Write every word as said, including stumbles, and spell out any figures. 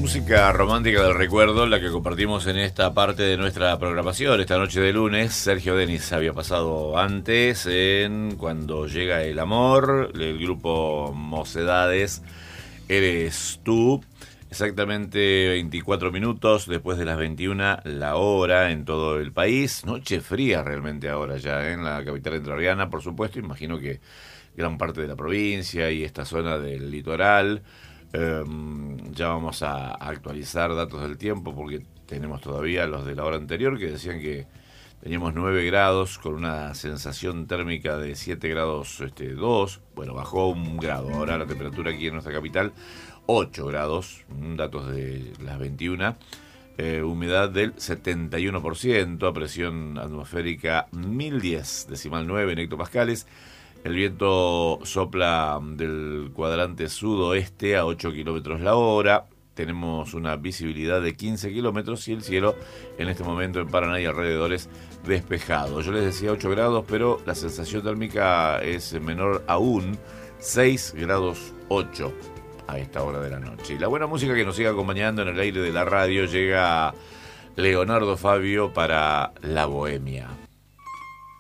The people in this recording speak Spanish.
música romántica del recuerdo, la que compartimos en esta parte de nuestra programación, esta noche de lunes. Sergio Denis había pasado antes en Cuando llega el amor, el grupo Mocedades, Eres tú. Exactamente veinticuatro minutos después de las veintiuna, la hora en todo el país. Noche fría realmente ahora ya, ¿eh? En la capital entrerriana, por supuesto. Imagino que gran parte de la provincia y esta zona del litoral. Eh, ya vamos a actualizar datos del tiempo porque tenemos todavía los de la hora anterior que decían que teníamos nueve grados con una sensación térmica de siete grados este, dos. Bueno, bajó un grado. Ahora la temperatura aquí en nuestra capital, ocho grados, datos de las veintiuna. Eh, humedad del setenta y uno por ciento, presión atmosférica mil diez, decimal nueve en hectopascales. El viento sopla del cuadrante sudoeste a ocho kilómetros la hora. Tenemos una visibilidad de quince kilómetros y el cielo en este momento en Paraná y alrededores despejado. Yo les decía ocho grados, pero la sensación térmica es menor aún, seis grados ocho a esta hora de la noche. Y la buena música que nos sigue acompañando en el aire de la radio llega a Leonardo Fabio para La Bohemia.